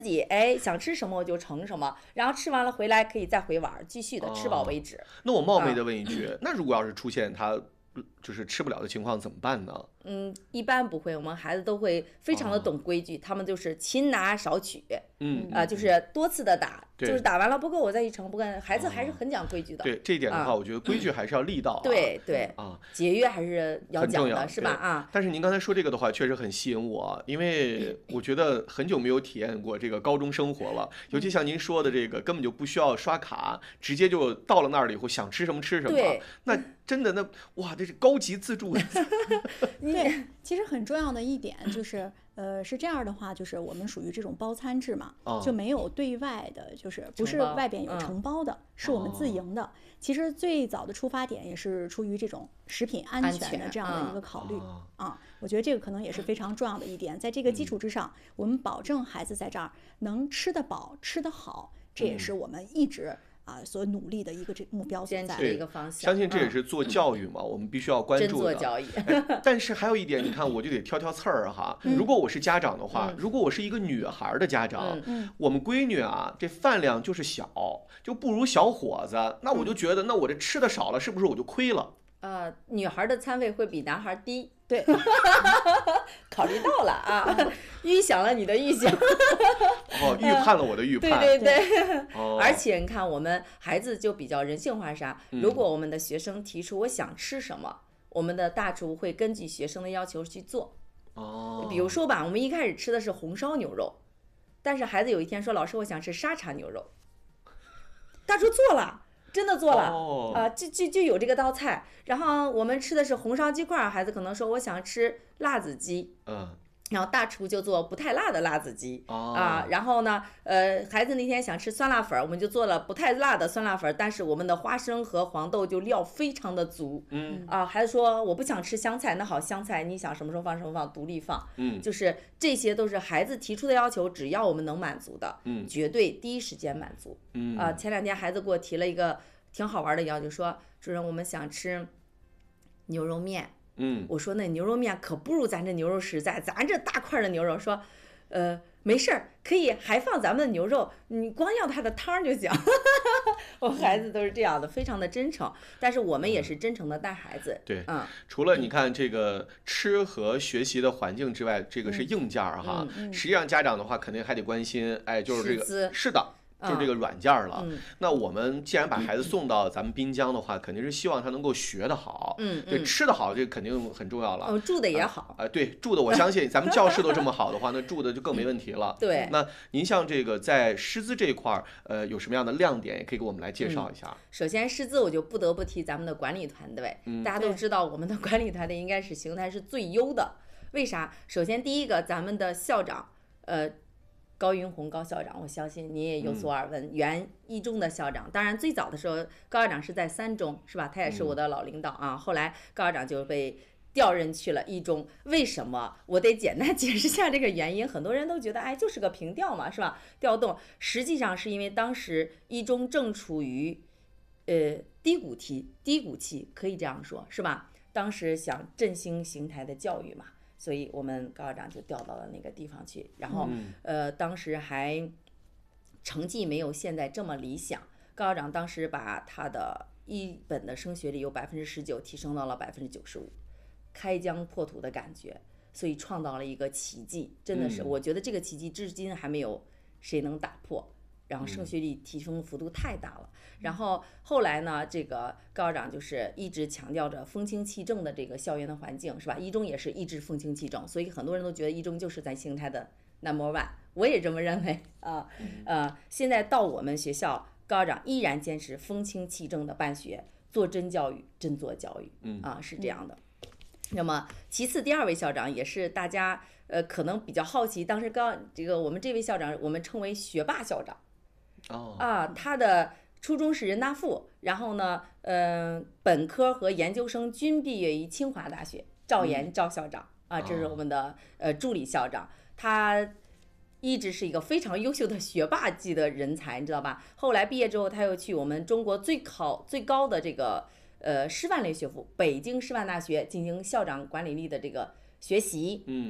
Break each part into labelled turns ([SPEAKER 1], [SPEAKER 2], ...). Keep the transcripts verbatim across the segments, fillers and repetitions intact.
[SPEAKER 1] 己哎想吃什么我就盛什么，然后吃完了回来可以再回碗继续的吃饱为止。
[SPEAKER 2] 哦、那我冒昧的问一句，嗯、那如果要是出现他就是吃不了的情况怎么办呢？
[SPEAKER 1] 嗯，一般不会，我们孩子都会非常的懂规矩，哦、他们就是勤拿少取，
[SPEAKER 2] 嗯
[SPEAKER 1] 啊、呃，就是多次的打，就是打完了不够我再一盛，不跟孩子还是很讲规矩的。
[SPEAKER 2] 对这一点的话，啊、我觉得规矩还是要力道、啊。
[SPEAKER 1] 对对啊，节约还是要讲的，是吧？啊。
[SPEAKER 2] 但是您刚才说这个的话，确实很吸引我，因为我觉得很久没有体验过这个高中生活了，尤其像您说的这个，根本就不需要刷卡，直接就到了那儿了以后，想吃什么吃什么。
[SPEAKER 1] 对，
[SPEAKER 2] 那真的那哇，这是高级自助。
[SPEAKER 3] 对，其实很重要的一点就是，呃，是这样的话，就是我们属于这种包餐制嘛，
[SPEAKER 2] 哦、
[SPEAKER 3] 就没有对外的，就是不是外边有承包的，
[SPEAKER 1] 嗯、
[SPEAKER 3] 是我们自营的。哦、其实最早的出发点也是出于这种食品安全的这样的一个考虑、
[SPEAKER 2] 嗯、
[SPEAKER 3] 啊。我觉得这个可能也是非常重要的一点，在这个基础之上，嗯、我们保证孩子在这儿能吃得饱、吃得好，这也是我们一直。啊，所努力的一个这目标所在
[SPEAKER 1] 的一个方向，
[SPEAKER 2] 相信这也是做教育嘛，嗯、我们必须要关注的。
[SPEAKER 1] 真做教育。
[SPEAKER 2] 但是还有一点，你看，我就得挑挑刺儿哈。嗯、如果我是家长的话，嗯、如果我是一个女孩的家长，
[SPEAKER 1] 嗯、
[SPEAKER 2] 我们闺女啊，这饭量就是小，就不如小伙子，那我就觉得，那我这吃的少了，是不是我就亏了？
[SPEAKER 1] 呃，女孩的餐费会比男孩低。
[SPEAKER 3] 对，
[SPEAKER 1] 考虑到了啊，预想了你的预想，
[SPEAKER 2] 哦，预判了我的预判，
[SPEAKER 1] 对对对，
[SPEAKER 2] 哦、
[SPEAKER 1] 而且你看我们孩子就比较人性化啥，
[SPEAKER 2] 嗯、
[SPEAKER 1] 如果我们的学生提出我想吃什么，我们的大厨会根据学生的要求去做。
[SPEAKER 2] 哦，
[SPEAKER 1] 比如说吧，我们一开始吃的是红烧牛肉，但是孩子有一天说，老师我想吃沙茶牛肉，大厨做了。真的做了，啊、
[SPEAKER 2] 哦
[SPEAKER 1] 呃，就就就有这个道菜。然后我们吃的是红烧鸡块，孩子可能说我想吃辣子鸡，
[SPEAKER 2] 嗯，
[SPEAKER 1] 然后大厨就做不太辣的辣子鸡，
[SPEAKER 2] 哦、
[SPEAKER 1] 啊，然后呢，呃，孩子那天想吃酸辣粉，我们就做了不太辣的酸辣粉，但是我们的花生和黄豆就料非常的足，
[SPEAKER 2] 嗯，
[SPEAKER 1] 啊，孩子说我不想吃香菜，那好，香菜你想什么时候放什么放，独立放，
[SPEAKER 2] 嗯，
[SPEAKER 1] 就是这些都是孩子提出的要求，只要我们能满足的，
[SPEAKER 2] 嗯，
[SPEAKER 1] 绝对第一时间满足，
[SPEAKER 2] 嗯，
[SPEAKER 1] 啊，前两天孩子给我提了一个挺好玩的要求，说主任我们想吃牛肉面，
[SPEAKER 2] 嗯，
[SPEAKER 1] 我说那牛肉面可不如咱这牛肉实在，咱这大块的牛肉，说，呃，没事儿，可以还放咱们的牛肉，你光要它的汤就行。我孩子都是这样的，非常的真诚，但是我们也是真诚的带孩子。
[SPEAKER 2] 嗯、对，
[SPEAKER 1] 嗯，
[SPEAKER 2] 除了你看这个吃和学习的环境之外，这个是硬件哈，
[SPEAKER 1] 嗯嗯、
[SPEAKER 2] 实际上家长的话肯定还得关心，哎，就是这个是的。就是这个软件了、
[SPEAKER 1] 嗯，
[SPEAKER 2] 那我们既然把孩子送到咱们滨江的话，嗯、肯定是希望他能够学得好，
[SPEAKER 1] 嗯，
[SPEAKER 2] 对，吃得好，这肯定很重要了。
[SPEAKER 1] 哦，住的也好，
[SPEAKER 2] 啊、呃，对，住的我相信咱们教室都这么好的话，那住的就更没问题了。
[SPEAKER 1] 对，
[SPEAKER 2] 那您像这个在师资这一块儿，呃，有什么样的亮点，也可以给我们来介绍一下。
[SPEAKER 1] 嗯、首先，师资我就不得不提咱们的管理团队，
[SPEAKER 2] 嗯、
[SPEAKER 1] 大家都知道我们的管理团队应该是邢台是最优的，为啥？首先第一个，咱们的校长，呃。高云红高校长，我相信你也有所耳闻，嗯、原一中的校长。当然，最早的时候，高校长是在三中，是吧？他也是我的老领导啊。嗯、后来高校长就被调任去了一中，为什么？我得简单解释一下这个原因。很多人都觉得，哎，就是个平调嘛，是吧？调动，实际上是因为当时一中正处于呃低谷期，低谷期可以这样说，是吧？当时想振兴邢台的教育嘛。所以我们高校长就调到了那个地方去，然后、
[SPEAKER 2] 嗯、
[SPEAKER 1] 呃，当时还成绩没有现在这么理想。高校长当时把他的一本的升学率有百分之十九提升到了百分之九十五，开疆破土的感觉，所以创造了一个奇迹，真的是，
[SPEAKER 2] 嗯、
[SPEAKER 1] 我觉得这个奇迹至今还没有谁能打破。然后升学率提升的幅度太大了，然后后来呢，这个高校长就是一直强调着风清气正的这个校园的环境，是吧？一中也是一直风清气正，所以很多人都觉得一中就是在邢台的 number one， 我也这么认为啊。呃，现在到我们学校，高校长依然坚持风清气正的办学，做真教育，真做教育，啊，是这样的。那么，其次第二位校长也是大家呃可能比较好奇，当时高这个我们这位校长，我们称为学霸校长。
[SPEAKER 2] 哦、
[SPEAKER 1] 啊，他的初中是人大附，然后呢，嗯、呃，本科和研究生均毕业于清华大学，赵岩赵校长、嗯、啊，这是我们的、哦、呃助理校长，他一直是一个非常优秀的学霸级的人才，你知道吧？后来毕业之后，他又去我们中国最考最高的这个呃师范类学府北京师范大学进行校长管理力的这个学习，
[SPEAKER 2] 嗯。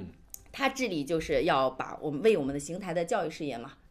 [SPEAKER 1] 他致力就是要把我们为我们的邢台的教育事业嘛，